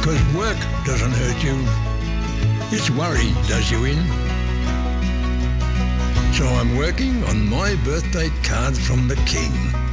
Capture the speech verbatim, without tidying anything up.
'cause work doesn't hurt you. It's worry does you in. So I'm working on my birthday card from the King.